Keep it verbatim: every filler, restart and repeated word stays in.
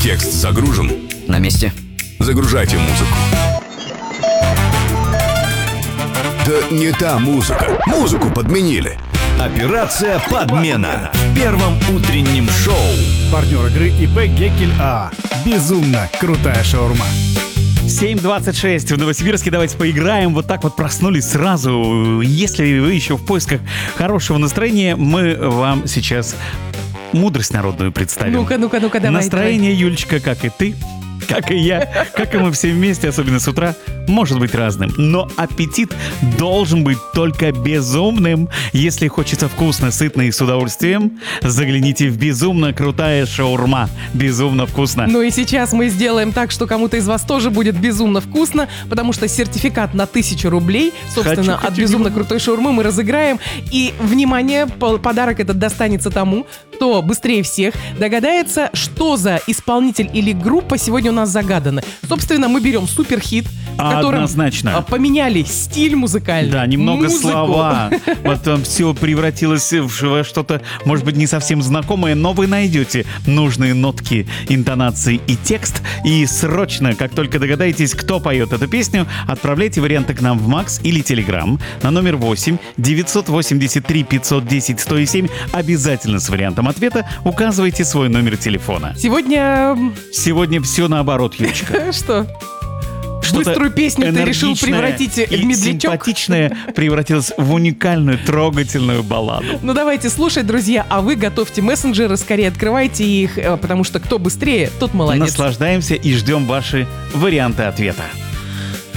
Текст загружен. На месте. Загружайте музыку. Да не та музыка. Музыку подменили. Операция «Подмена» в первом утреннем шоу. Партнер игры ИП Геккель АА. Безумно крутая шаурма. семь двадцать шесть в Новосибирске. Давайте поиграем. Вот так вот проснулись сразу. Если вы еще в поисках хорошего настроения, мы вам сейчас мудрость народную представим. Ну-ка, ну-ка, ну-ка, давай. Настроение, давай. Юлечка, как и ты, как и я, как и мы все вместе, особенно с утра, может быть разным. Но аппетит должен быть только безумным. Если хочется вкусно, сытно и с удовольствием, загляните в безумно крутая шаурма. Безумно вкусно. Ну и сейчас мы сделаем так, что кому-то из вас тоже будет безумно вкусно, потому что сертификат на тысячу рублей, собственно, Хочу, от хочу, безумно не крутой шаурмы мы разыграем. И, внимание, по- подарок этот достанется тому, кто быстрее всех догадается, что за исполнитель или группа сегодня у нас загаданы. Собственно, мы берем суперхит, в котором Однозначно. а, поменяли стиль музыкальный. Да, немного музыку. слова. Потом все превратилось в что-то, может быть, не совсем знакомое, но вы найдете нужные нотки, интонации и текст. И срочно, как только догадаетесь, кто поет эту песню, отправляйте варианты к нам в Макс или Телеграм на номер восемь девятьсот восемьдесят три пятьсот десять сто семь. Обязательно с вариантом ответа указывайте свой номер телефона. Сегодня... Сегодня все наоборот, Юлечка. Что? Что-то Быструю песню ты решил энергичное превратить в и медлячок? симпатичное превратилось в уникальную, трогательную балладу. Ну давайте слушать, друзья, а вы готовьте мессенджеры, скорее открывайте их, э, потому что кто быстрее, тот молодец. Наслаждаемся и ждем ваши варианты ответа.